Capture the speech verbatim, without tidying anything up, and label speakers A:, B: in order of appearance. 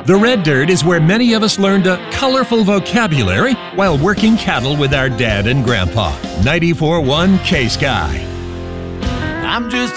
A: The red dirt is where many of us learned a colorful vocabulary while working cattle with our dad and grandpa. ninety-four point one K-Sky.
B: I'm just